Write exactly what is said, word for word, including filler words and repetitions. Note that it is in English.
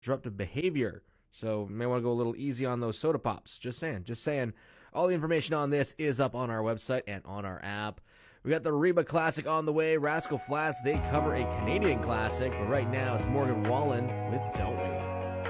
disruptive behavior. So you may want to go a little easy on those soda pops. Just saying, just saying. All the information on this is up on our website and on our app. We got the Reba Classic on the way. Rascal Flatts, they cover a Canadian classic, but right now it's Morgan Wallen with Don't We.